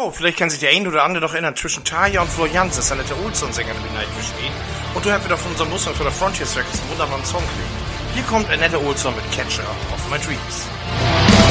Jo, vielleicht kann sich der ein oder andere doch erinnern, zwischen Tarja und Florian ist Annette Olsson-Sängerin mit Nightwish stehen. Und du hast wieder von unserem Muster für der Frontier Circus einen wunderbaren Song gekriegt. Hier kommt Annette Olsson mit Catcher of My Dreams.